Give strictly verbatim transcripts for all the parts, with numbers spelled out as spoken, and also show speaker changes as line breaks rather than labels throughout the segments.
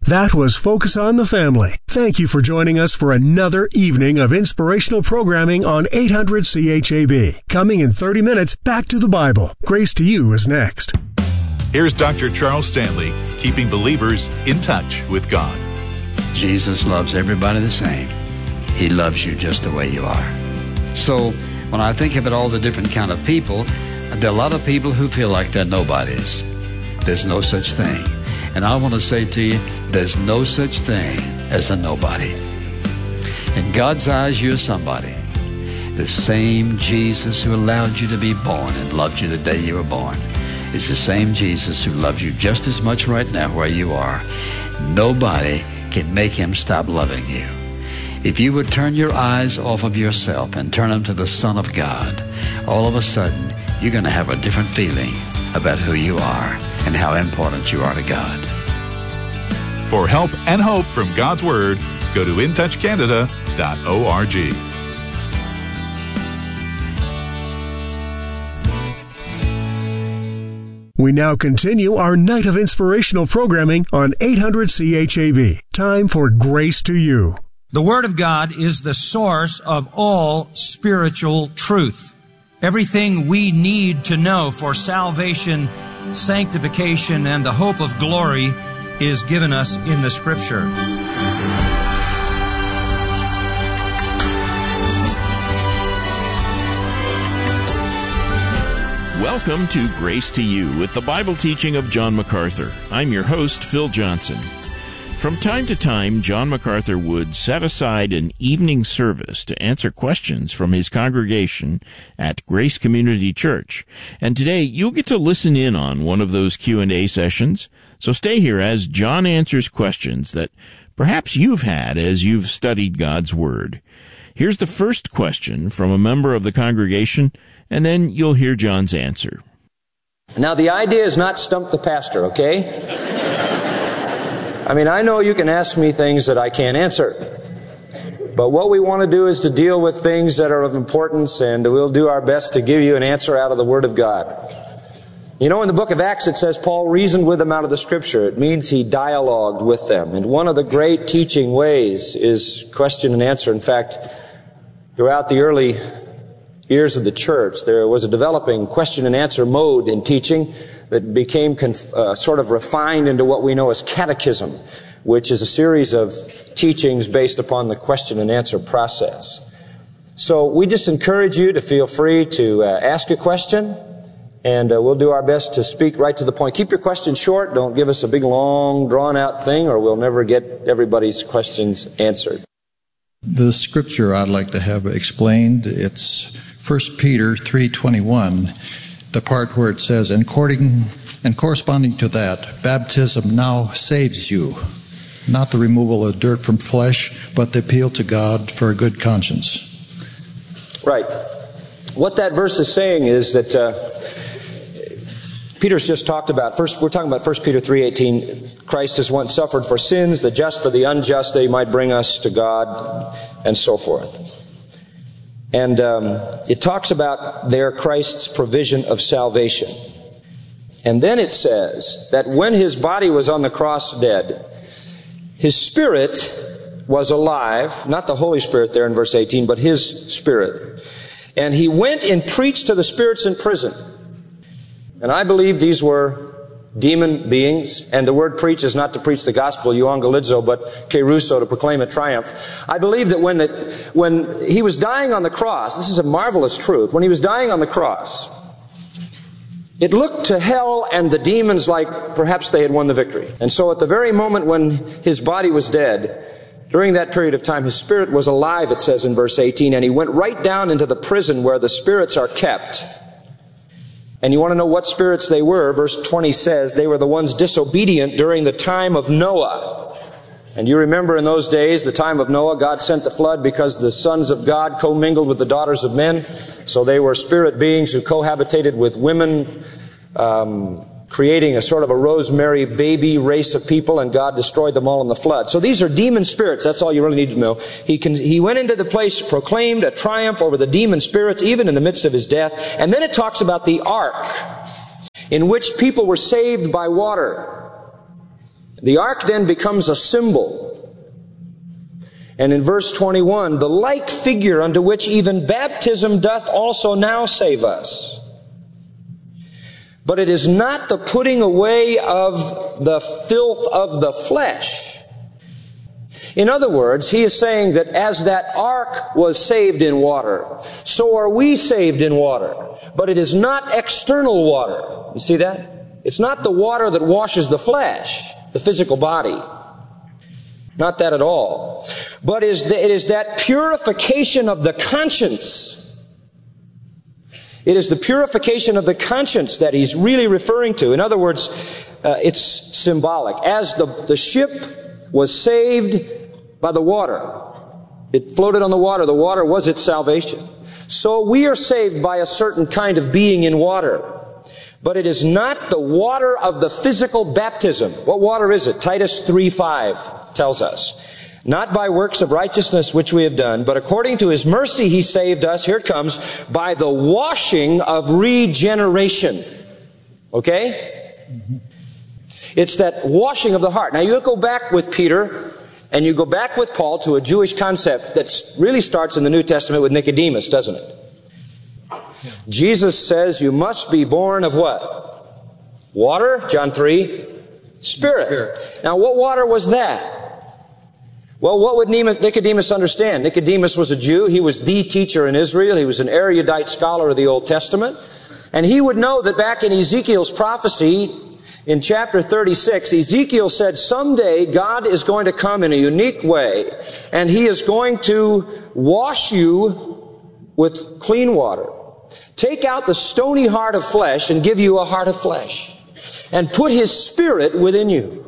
That was Focus on the Family. Thank you for joining us for another evening of inspirational programming on eight hundred C H A B. Coming in thirty minutes, back to the Bible. Grace to You is next.
Here's Doctor Charles Stanley, keeping believers in touch with God.
Jesus loves everybody the same. He loves you just the way you are. So when I think about all the different kind of people, there are a lot of people who feel like they're nobodies. There's no such thing. And I want to say to you, there's no such thing as a nobody. In God's eyes, you're somebody. The same Jesus who allowed you to be born and loved you the day you were born is the same Jesus who loves you just as much right now where you are. Nobody can make him stop loving you. If you would turn your eyes off of yourself and turn them to the Son of God, all of a sudden, you're going to have a different feeling about who you are and how important you are to God.
For help and hope from God's Word, go to in touch canada dot org.
We now continue our night of inspirational programming on eight hundred C H A B. Time for Grace to You.
The Word of God is the source of all spiritual truth. Everything we need to know for salvation, sanctification, and the hope of glory is given us in the Scripture.
Welcome to Grace to You with the Bible teaching of John MacArthur. I'm your host, Phil Johnson. From time to time, John MacArthur would set aside an evening service to answer questions from his congregation at Grace Community Church. And today, you'll get to listen in on one of those Q and A sessions. So stay here as John answers questions that perhaps you've had as you've studied God's Word. Here's the first question from a member of the congregation, and then you'll hear John's answer.
Now, the idea is not stump the pastor, okay? I mean, I know you can ask me things that I can't answer. But what we want to do is to deal with things that are of importance, and we'll do our best to give you an answer out of the Word of God. You know, in the book of Acts it says Paul reasoned with them out of the Scripture. It means he dialogued with them. And one of the great teaching ways is question and answer. In fact, throughout the early years of the church, there was a developing question and answer mode in teaching that became conf- uh, sort of refined into what we know as catechism, which is a series of teachings based upon the question and answer process. So we just encourage you to feel free to uh, ask a question, and uh, we'll do our best to speak right to the point. Keep your questions short. Don't give us a big, long, drawn-out thing, or we'll never get everybody's questions answered.
The scripture I'd like to have explained, it's First Peter three twenty-one, the part where it says, and, according, and corresponding to that, baptism now saves you, not the removal of dirt from flesh, but the appeal to God for a good conscience.
Right. What that verse is saying is that uh, Peter's just talked about, first we're talking about First Peter three eighteen, Christ has once suffered for sins, the just for the unjust, that he might bring us to God, and so forth. And um, it talks about there Christ's provision of salvation. And then it says that when his body was on the cross dead, his spirit was alive, not the Holy Spirit there in verse eighteen, but his spirit. And he went and preached to the spirits in prison. And I believe these were demon beings, and the word preach is not to preach the gospel, euangelizo, but kerusso, to proclaim a triumph. I believe that when, the, when he was dying on the cross, this is a marvelous truth, when he was dying on the cross, it looked to hell and the demons like perhaps they had won the victory. And so at the very moment when his body was dead, during that period of time, his spirit was alive, it says in verse eighteen, and he went right down into the prison where the spirits are kept. And you want to know what spirits they were? Verse twenty says they were the ones disobedient during the time of Noah. And you remember in those days, the time of Noah, God sent the flood because the sons of God commingled with the daughters of men. So they were spirit beings who cohabitated with women, um, creating a sort of a rosemary baby race of people, and God destroyed them all in the flood. So these are demon spirits. That's all you really need to know. He can, he went into the place, proclaimed a triumph over the demon spirits, even in the midst of his death. And then it talks about the ark, in which people were saved by water. The ark then becomes a symbol. And in verse twenty-one, the like figure unto which even baptism doth also now save us. But it is not the putting away of the filth of the flesh. In other words, he is saying that as that ark was saved in water, so are we saved in water. But it is not external water. You see that? It's not the water that washes the flesh, the physical body. Not that at all. But it is that purification of the conscience. It is the purification of the conscience that he's really referring to. In other words, uh, it's symbolic. As the, the ship was saved by the water, it floated on the water. The water was its salvation. So we are saved by a certain kind of being in water. But it is not the water of the physical baptism. What water is it? Titus three five tells us. Not by works of righteousness which we have done, but according to His mercy He saved us, here it comes, by the washing of regeneration. Okay? Mm-hmm. It's that washing of the heart. Now you go back with Peter, and you go back with Paul to a Jewish concept that really starts in the New Testament with Nicodemus, doesn't it? Jesus says you must be born of what? Water, John three, Spirit. Spirit. Now what water was that? Well, what would Nicodemus understand? Nicodemus was a Jew. He was the teacher in Israel. He was an erudite scholar of the Old Testament. And he would know that back in Ezekiel's prophecy, in chapter thirty-six, Ezekiel said someday God is going to come in a unique way, and He is going to wash you with clean water. Take out the stony heart of flesh and give you a heart of flesh, and put His Spirit within you.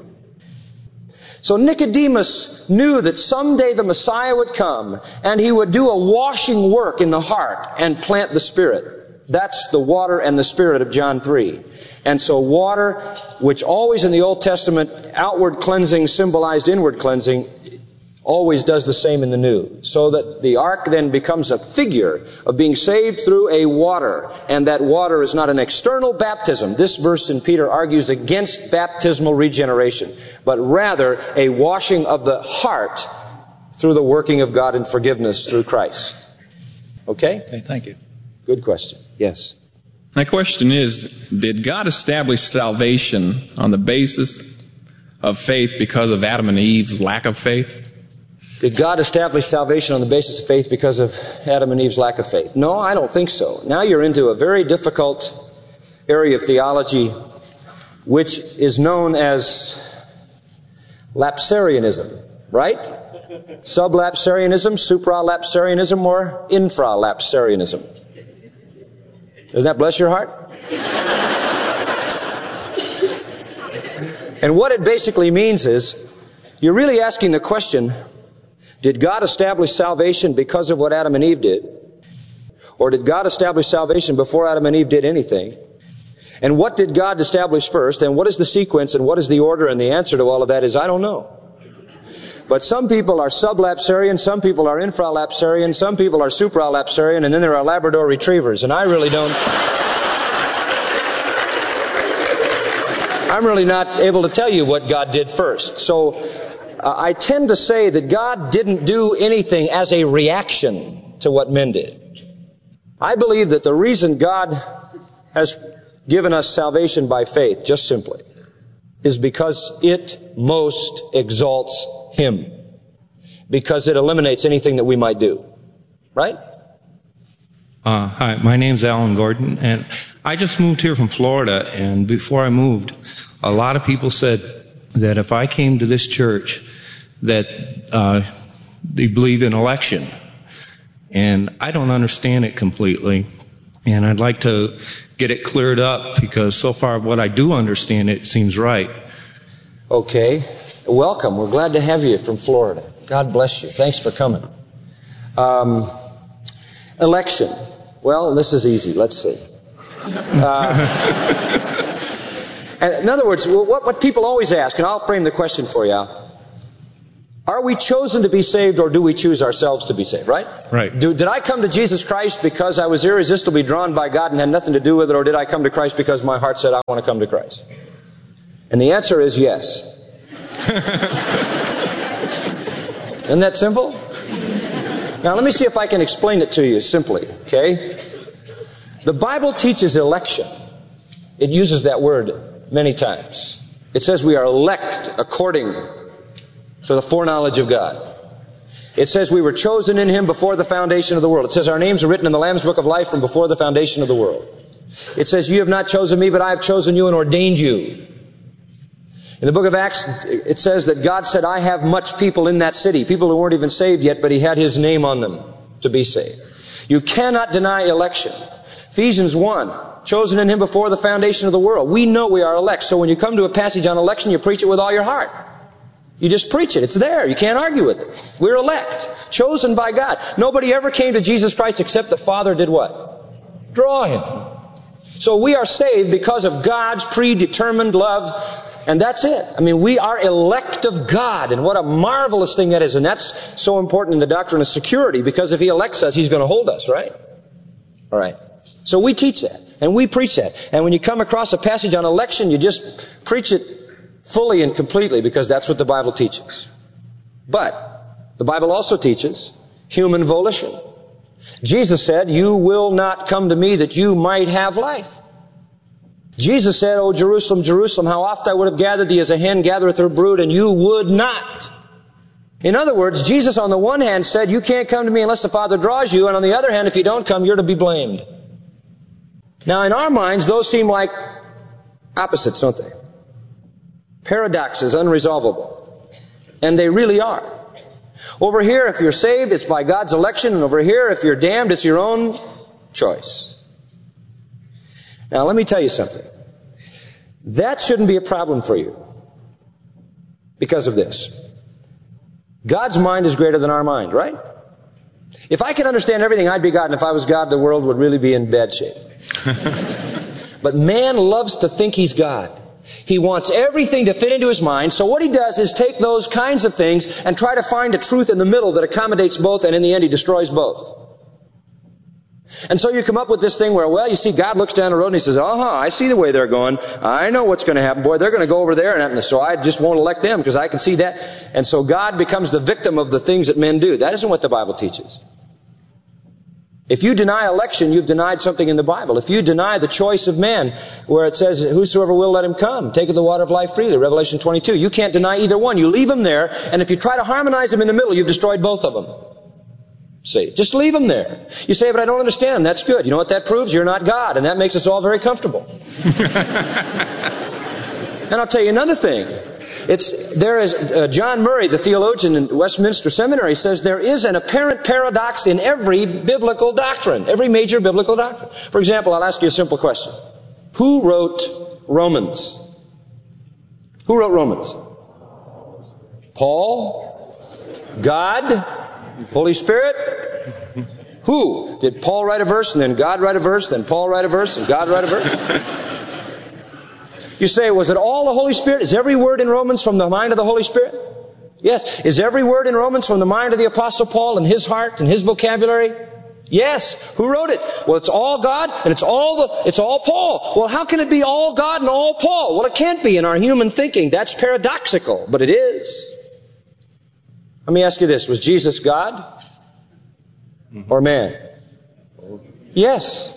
So Nicodemus knew that someday the Messiah would come, and He would do a washing work in the heart and plant the Spirit. That's the water and the Spirit of John three. And so water, which always in the Old Testament, outward cleansing symbolized inward cleansing, always does the same in the New. So that the ark then becomes a figure of being saved through a water. And that water is not an external baptism. This verse in Peter argues against baptismal regeneration, but rather a washing of the heart through the working of God in forgiveness through Christ. Okay?
Okay, thank you.
Good question. Yes.
My question is, did God establish salvation on the basis of faith because of Adam and Eve's lack of faith?
Did God establish salvation on the basis of faith because of Adam and Eve's lack of faith? No, I don't think so. Now you're into a very difficult area of theology, which is known as lapsarianism, right? Sublapsarianism, supralapsarianism, or infralapsarianism. Doesn't that bless your heart? And what it basically means is, you're really asking the question, did God establish salvation because of what Adam and Eve did? Or did God establish salvation before Adam and Eve did anything? And what did God establish first? And what is the sequence? And what is the order? And the answer to all of that is, I don't know. But some people are sublapsarian, some people are infralapsarian, some people are supralapsarian, and then there are Labrador retrievers. And I really don't... I'm really not able to tell you what God did first. So uh, I tend to say that God didn't do anything as a reaction to what men did. I believe that the reason God has given us salvation by faith, just simply, is because it most exalts Him. Because it eliminates anything that we might do. Right?
Uh, hi, my name's Alan Gordon, and I just moved here from Florida, and before I moved, a lot of people said that if I came to this church, that uh, they believe in election. And I don't understand it completely, and I'd like to get it cleared up, because so far what I do understand, it seems right.
Okay. Welcome. We're glad to have you from Florida. God bless you. Thanks for coming. Um, election. Well, this is easy. Let's see. Uh, in other words, what, what people always ask, and I'll frame the question for you, are we chosen to be saved, or do we choose ourselves to be saved, right?
Right.
Do, did I come to Jesus Christ because I was irresistibly drawn by God and had nothing to do with it, or did I come to Christ because my heart said I want to come to Christ? And the answer is yes. Isn't that simple? Now let me see if I can explain it to you simply, okay? The Bible teaches election. It uses that word many times. It says we are elect according to the foreknowledge of God. It says we were chosen in Him before the foundation of the world. It says our names are written in the Lamb's Book of Life from before the foundation of the world. It says you have not chosen me, but I have chosen you and ordained you. In the book of Acts, it says that God said, I have much people in that city, people who weren't even saved yet, but He had His name on them to be saved. You cannot deny election. Ephesians one, chosen in Him before the foundation of the world. We know we are elect, so when you come to a passage on election, you preach it with all your heart. You just preach it. It's there. You can't argue with it. We're elect, chosen by God. Nobody ever came to Jesus Christ except the Father did what? Draw him. So we are saved because of God's predetermined love. And that's it. I mean, we are elect of God, and what a marvelous thing that is. And that's so important in the doctrine of security, because if He elects us, He's going to hold us, right? All right. So we teach that, and we preach that. And when you come across a passage on election, you just preach it fully and completely, because that's what the Bible teaches. But the Bible also teaches human volition. Jesus said, you will not come to me that you might have life. Jesus said, O Jerusalem, Jerusalem, how oft I would have gathered thee as a hen gathereth her brood, and you would not. In other words, Jesus on the one hand said, you can't come to me unless the Father draws you, and on the other hand, if you don't come, you're to be blamed. Now, in our minds, those seem like opposites, don't they? Paradoxes, unresolvable. And they really are. Over here, if you're saved, it's by God's election, and over here, if you're damned, it's your own choice. Now, let me tell you something. That shouldn't be a problem for you because of this. God's mind is greater than our mind, right? If I could understand everything, I'd be God, and if I was God, the world would really be in bad shape. But man loves to think he's God. He wants everything to fit into his mind, so what he does is take those kinds of things and try to find a truth in the middle that accommodates both, and in the end he destroys both. And so you come up with this thing where, well, you see, God looks down the road and He says, uh-huh, I see the way they're going. I know what's going to happen. Boy, they're going to go over there, and so I just won't elect them because I can see that. And so God becomes the victim of the things that men do. That isn't what the Bible teaches. If you deny election, you've denied something in the Bible. If you deny the choice of man, where it says, whosoever will, let him come, taketh the water of life freely, Revelation twenty-two. You can't deny either one. You leave them there, and if you try to harmonize them in the middle, you've destroyed both of them. See, just leave them there. You say, but I don't understand. That's good. You know what that proves? You're not God, and that makes us all very comfortable. And I'll tell you another thing. It's, there is, uh, John Murray, the theologian in Westminster Seminary, says there is an apparent paradox in every biblical doctrine, every major biblical doctrine. For example, I'll ask you a simple question. Who wrote Romans? Who wrote Romans? Paul? God? Holy Spirit? Who? Did Paul write a verse, and then God write a verse, then Paul write a verse, and God write a verse? You say, was it all the Holy Spirit? Is every word in Romans from the mind of the Holy Spirit? Yes. Is every word in Romans from the mind of the Apostle Paul and his heart and his vocabulary? Yes. Who wrote it? Well, it's all God and it's all the, it's all Paul. Well, how can it be all God and all Paul? Well, it can't be in our human thinking. That's paradoxical, but it is. Let me ask you this. Was Jesus God or man? Yes.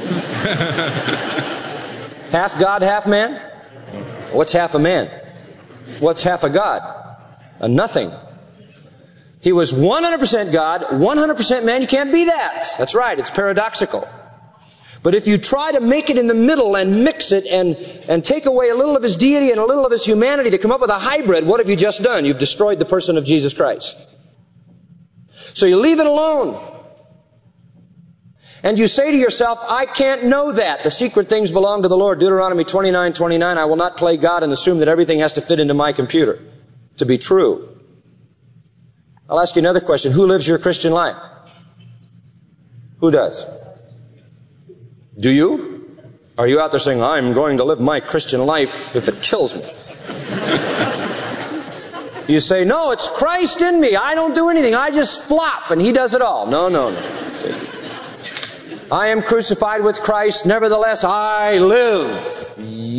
Half God, half man? What's half a man? What's half a God? A nothing. He was one hundred percent God, one hundred percent man. You can't be that. That's right. It's paradoxical. But if you try to make it in the middle and mix it and, and take away a little of His deity and a little of His humanity to come up with a hybrid, what have you just done? You've destroyed the person of Jesus Christ. So you leave it alone. And you say to yourself, I can't know that. The secret things belong to the Lord. Deuteronomy twenty-nine twenty-nine, I will not play God and assume that everything has to fit into my computer to be true. I'll ask you another question. Who lives your Christian life? Who does? Do you? Are you out there saying, I'm going to live my Christian life if it kills me? You say, no, it's Christ in me. I don't do anything. I just flop and He does it all. No, no, no. See? I am crucified with Christ, nevertheless I live.